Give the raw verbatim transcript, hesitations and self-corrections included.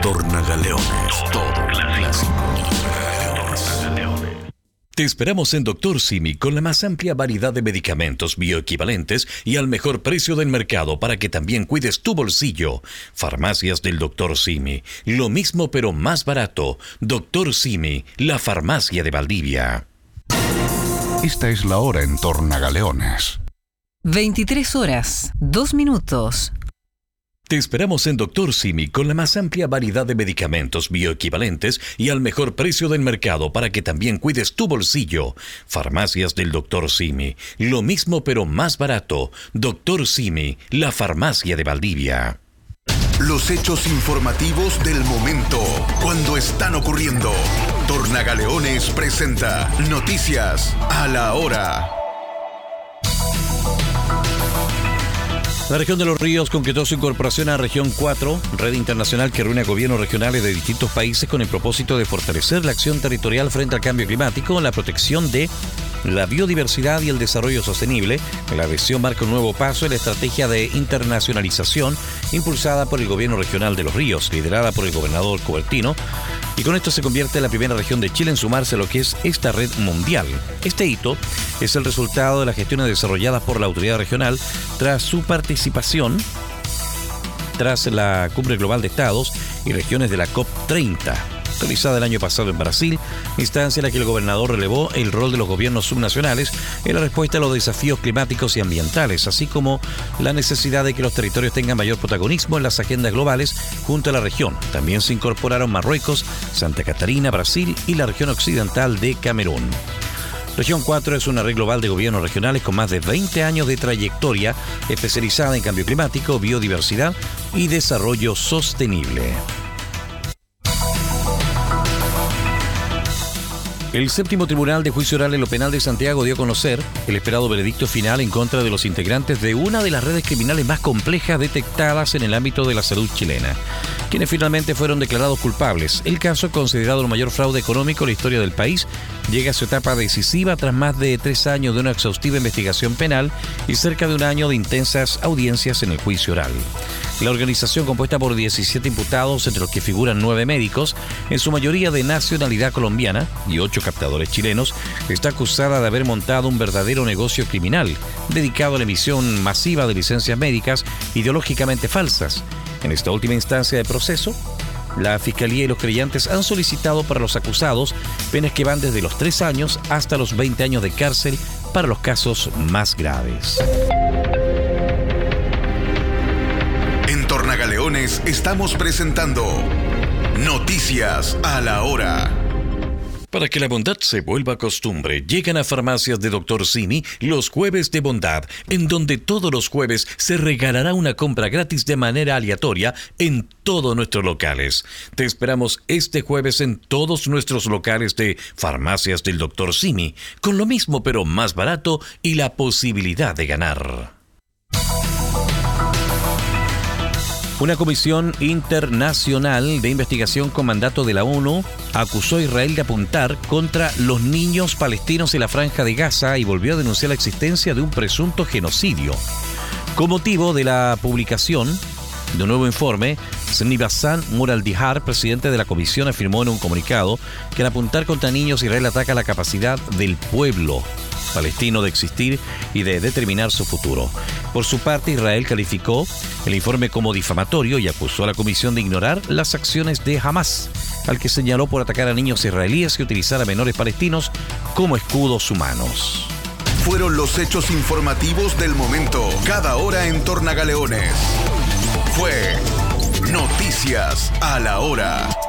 Tornagaleones, todo clásico. Te esperamos en Doctor Simi con la más amplia variedad de medicamentos bioequivalentes y al mejor precio del mercado para que también cuides tu bolsillo. Farmacias del Doctor Simi, lo mismo pero más barato. Doctor Simi, la farmacia de Valdivia. Esta es la hora en Tornagaleones. veintitrés horas, dos minutos. Te esperamos en Doctor Simi con la más amplia variedad de medicamentos bioequivalentes y al mejor precio del mercado para que también cuides tu bolsillo. Farmacias del Doctor Simi, lo mismo pero más barato. Doctor Simi, la farmacia de Valdivia. Los hechos informativos del momento, cuando están ocurriendo. Tornagaleones presenta Noticias a la Hora. La región de Los Ríos concretó su incorporación a Región cuatro, red internacional que reúne a gobiernos regionales de distintos países con el propósito de fortalecer la acción territorial frente al cambio climático, la protección de la biodiversidad y el desarrollo sostenible. La adhesión marca un nuevo paso en la estrategia de internacionalización impulsada por el gobierno regional de Los Ríos, liderada por el gobernador Cubertino, y con esto se convierte en la primera región de Chile en sumarse a lo que es esta red mundial. Este hito es el resultado de las gestiones desarrolladas por la autoridad regional tras su participación tras la Cumbre Global de Estados y Regiones de la COP treinta, realizada el año pasado en Brasil, instancia en la que el gobernador relevó el rol de los gobiernos subnacionales en la respuesta a los desafíos climáticos y ambientales, así como la necesidad de que los territorios tengan mayor protagonismo en las agendas globales junto a la región. También se incorporaron Marruecos, Santa Catarina, Brasil y la región occidental de Camerún. Región cuatro es una red global de gobiernos regionales con más de veinte años de trayectoria especializada en cambio climático, biodiversidad y desarrollo sostenible. El séptimo Tribunal de Juicio Oral en lo Penal de Santiago dio a conocer el esperado veredicto final en contra de los integrantes de una de las redes criminales más complejas detectadas en el ámbito de la salud chilena, quienes finalmente fueron declarados culpables. El caso, considerado el mayor fraude económico en la historia del país, llega a su etapa decisiva tras más de tres años de una exhaustiva investigación penal y cerca de un año de intensas audiencias en el juicio oral. La organización, compuesta por diecisiete imputados, entre los que figuran nueve médicos, en su mayoría de nacionalidad colombiana, y ocho captadores chilenos, está acusada de haber montado un verdadero negocio criminal dedicado a la emisión masiva de licencias médicas ideológicamente falsas. En esta última instancia de proceso, la Fiscalía y los creyentes han solicitado para los acusados penas que van desde los tres años hasta los veinte años de cárcel para los casos más graves. En Tornagaleones estamos presentando Noticias a la Hora. Para que la bondad se vuelva costumbre, llegan a Farmacias de Doctor Simi los jueves de bondad, en donde todos los jueves se regalará una compra gratis de manera aleatoria en todos nuestros locales. Te esperamos este jueves en todos nuestros locales de Farmacias del Doctor Simi, con lo mismo pero más barato y la posibilidad de ganar. Una comisión internacional de investigación con mandato de la ONU acusó a Israel de apuntar contra los niños palestinos en la Franja de Gaza y volvió a denunciar la existencia de un presunto genocidio. Con motivo de la publicación de un nuevo informe, Snibasan Muraldihar, presidente de la comisión, afirmó en un comunicado que al apuntar contra niños, Israel ataca la capacidad del pueblo palestino de existir y de determinar su futuro. Por su parte, Israel calificó el informe como difamatorio y acusó a la comisión de ignorar las acciones de Hamas, al que señaló por atacar a niños israelíes y utilizar a menores palestinos como escudos humanos. Fueron los hechos informativos del momento, cada hora en Tornagaleones. Fue Noticias a la Hora.